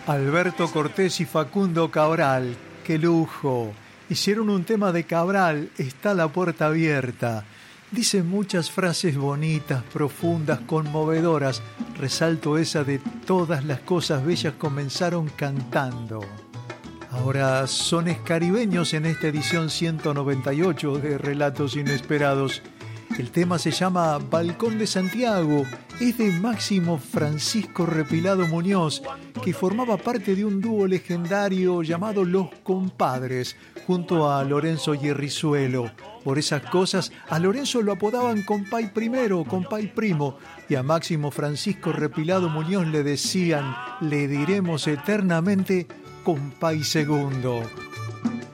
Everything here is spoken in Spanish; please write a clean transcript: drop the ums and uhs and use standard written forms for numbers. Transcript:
Alberto Cortés y Facundo Cabral, qué lujo. Hicieron un tema de Cabral, Está la puerta abierta. Dice muchas frases bonitas, profundas, conmovedoras. Resalto esa de todas las cosas bellas comenzaron cantando. Ahora, sones caribeños en esta edición 198 de Relatos Inesperados. El tema se llama Balcón de Santiago. Es de Máximo Francisco Repilado Muñoz, que formaba parte de un dúo legendario llamado Los Compadres, junto a Lorenzo Hierrizuelo. Por esas cosas, a Lorenzo lo apodaban Compay Primero, Compay Primo, y a Máximo Francisco Repilado Muñoz le decían, le diremos eternamente, Compay Segundo.